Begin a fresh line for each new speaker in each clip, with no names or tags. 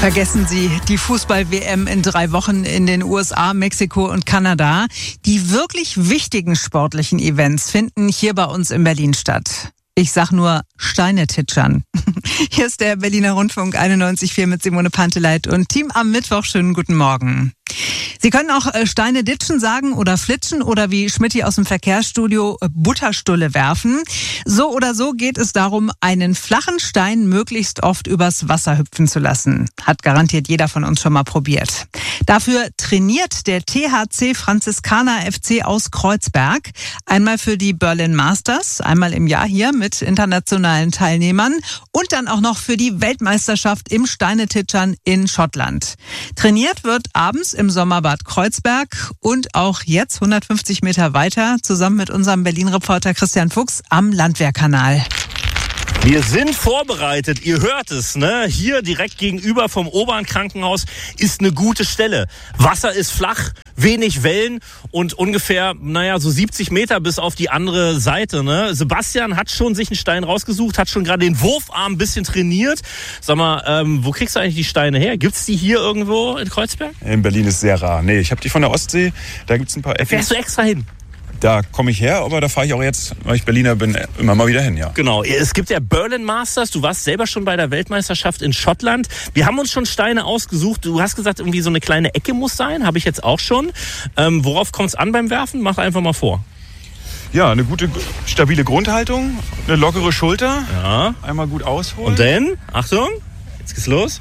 Vergessen Sie die Fußball-WM in 3 Wochen in den USA, Mexiko und Kanada. Die wirklich wichtigen sportlichen Events finden hier bei uns in Berlin statt. Ich sag nur Steine titschern. Hier ist der Berliner Rundfunk 91,4 mit Simone Panteleit und Team am Mittwoch. Schönen guten Morgen. Sie können auch Steine ditschen sagen oder flitschen oder wie Schmidti aus dem Verkehrsstudio Butterstulle werfen. So oder so geht es darum, einen flachen Stein möglichst oft übers Wasser hüpfen zu lassen. Hat garantiert jeder von uns schon mal probiert. Dafür trainiert der THC Franziskaner FC aus Kreuzberg. Einmal für die Berlin Masters, einmal im Jahr hier mit internationalen Teilnehmern und dann auch noch für die Weltmeisterschaft im Steinetitschern in Schottland. Trainiert wird abends im Sommerbad Kreuzberg und auch jetzt 150 Meter weiter zusammen mit unserem Berlin-Reporter Christian Fuchs am Landwehrkanal.
Wir sind vorbereitet, ihr hört es, ne? Hier direkt gegenüber vom Obern-Krankenhaus ist eine gute Stelle. Wasser ist flach, wenig Wellen und ungefähr, so 70 Meter bis auf die andere Seite, ne? Sebastian hat schon sich einen Stein rausgesucht, hat schon gerade den Wurfarm ein bisschen trainiert. Sag mal, wo kriegst du eigentlich die Steine her? Gibt's die hier irgendwo in Kreuzberg?
In Berlin ist sehr rar. Nee, ich habe die von der Ostsee, da gibt's ein paar Ecken.
Fährst du extra hin?
Da komme ich her, aber da fahre ich auch jetzt, weil ich Berliner bin, immer mal wieder hin, ja.
Genau, es gibt ja Berlin Masters, du warst selber schon bei der Weltmeisterschaft in Schottland. Wir haben uns schon Steine ausgesucht, du hast gesagt, irgendwie so eine kleine Ecke muss sein, habe ich jetzt auch schon. Worauf kommt es an beim Werfen? Mach einfach mal vor.
Ja, eine gute, stabile Grundhaltung, eine lockere Schulter,
ja.
Einmal gut ausholen.
Und dann, Achtung, jetzt geht's los.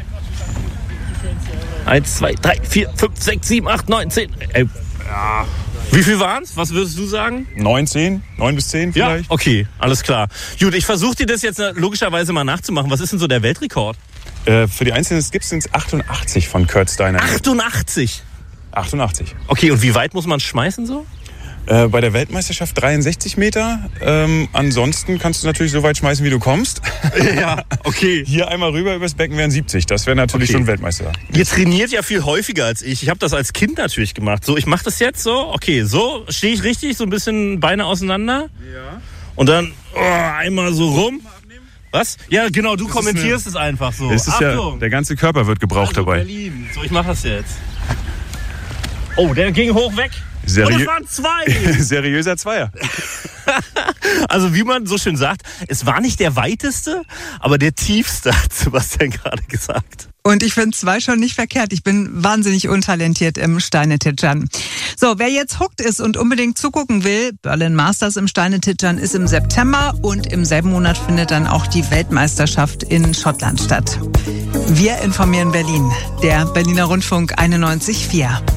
1, 2, 3, 4, 5, 6, 7, 8, 9, 10.
Ja.
Wie viel waren's? Was würdest du sagen?
9 bis 10 vielleicht.
Ja, okay, alles klar. Gut, ich versuche dir das jetzt logischerweise mal nachzumachen. Was ist denn so der Weltrekord?
Für die einzelnen Skips sind es 88 von Kurt Steiner.
88?
88.
Okay, und wie weit muss man schmeißen so?
Bei der Weltmeisterschaft 63 Meter. Ansonsten kannst du natürlich so weit schmeißen, wie du kommst.
Ja, okay.
Hier einmal rüber übers Becken wären 70. Das wäre natürlich schon Weltmeister.
Ihr trainiert ja viel häufiger als ich. Ich habe das als Kind natürlich gemacht. So, ich mache das jetzt so. Okay, so stehe ich richtig, so ein bisschen Beine auseinander. Ja. Und dann einmal so rum. Was? Ja, genau, du kommentierst es einfach so.
Es ist ja, der ganze Körper wird gebraucht dabei.
Berlin. So, ich mache das jetzt. Oh, der ging hoch weg. Und es waren 2.
Seriöser Zweier.
Also wie man so schön sagt, es war nicht der weiteste, aber der tiefste, hat Sebastian gerade gesagt.
Und ich finde 2 schon nicht verkehrt. Ich bin wahnsinnig untalentiert im Steinetitschern. So, wer jetzt hooked ist und unbedingt zugucken will, Berlin Masters im Steinetitschern ist im September und im selben Monat findet dann auch die Weltmeisterschaft in Schottland statt. Wir informieren Berlin, der Berliner Rundfunk 91,4.